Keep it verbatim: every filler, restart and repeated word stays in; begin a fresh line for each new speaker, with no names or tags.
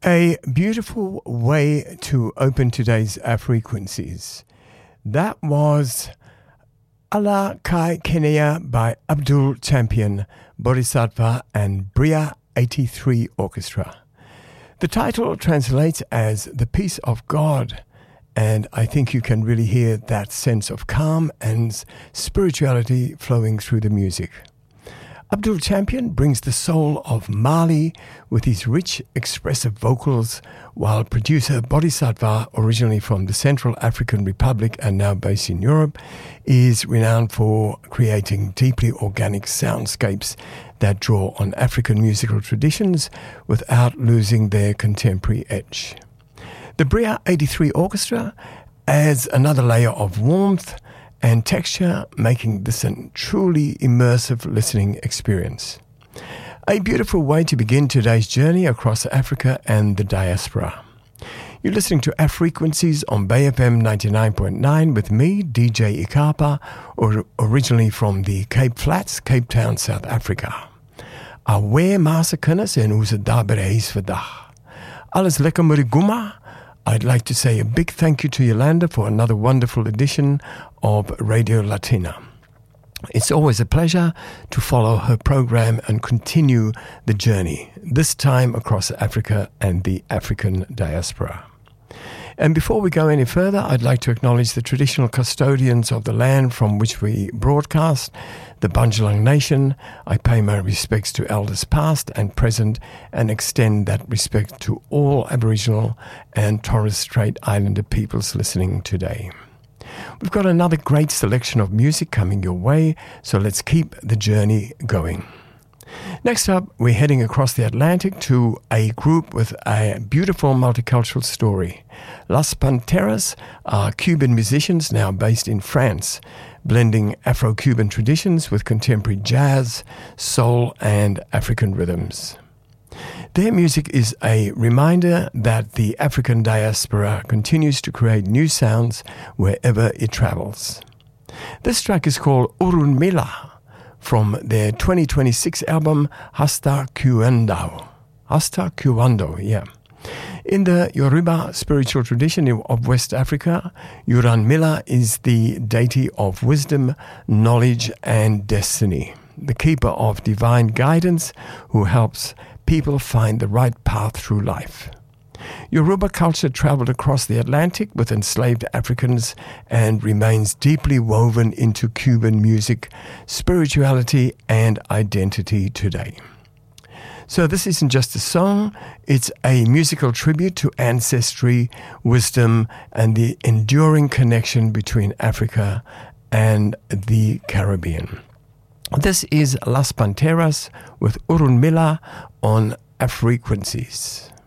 A beautiful way to open today's uh, frequencies. That was Allah Kai Kenya by Abdul Champion, Bodhisattva and Bria eighty-three Orchestra. The title translates as The Peace of God, and I think you can really hear that sense of calm and spirituality flowing through the music. Abdul Champion brings the soul of Mali with his rich, expressive vocals, while producer Bodhisattva, originally from the Central African Republic and now based in Europe, is renowned for creating deeply organic soundscapes that draw on African musical traditions without losing their contemporary edge. The Bria eighty-three Orchestra adds another layer of warmth and texture, making this a truly immersive listening experience. A beautiful way to begin today's journey across Africa and the diaspora. You're listening to Afrequencies on Bay F M ninety-nine point nine with me, D J Ikapa, or originally from the Cape Flats, Cape Town, South Africa. Awe maase kinders en hoe se daar by die huis vandag. Alles lekker met die gumma? I'd like to say a big thank you to Yolanda for another wonderful edition of Radio Latina. It's always a pleasure to follow her program and continue the journey, this time across Africa and the African diaspora. And before we go any further, I'd like to acknowledge the traditional custodians of the land from which we broadcast, the Bundjalung Nation. I pay my respects to elders past and present and extend that respect to all Aboriginal and Torres Strait Islander peoples listening today. We've got another great selection of music coming your way, so let's keep the journey going. Next up, we're heading across the Atlantic to a group with a beautiful multicultural story. Las Panteras are Cuban musicians now based in France, blending Afro-Cuban traditions with contemporary jazz, soul, and African rhythms. Their music is a reminder that the African diaspora continues to create new sounds wherever it travels. This track is called Urunmila, from their twenty twenty-six album Hasta Cuando. Hasta Cuando, yeah. In the Yoruba spiritual tradition of West Africa, Urunmila is the deity of wisdom, knowledge, and destiny, the keeper of divine guidance who helps people find the right path through life. Yoruba culture traveled across the Atlantic with enslaved Africans and remains deeply woven into Cuban music, spirituality, and identity today. So this isn't just a song, it's a musical tribute to ancestry, wisdom, and the enduring connection between Africa and the Caribbean. This is Las Panteras with Urunmila on Afrequencies.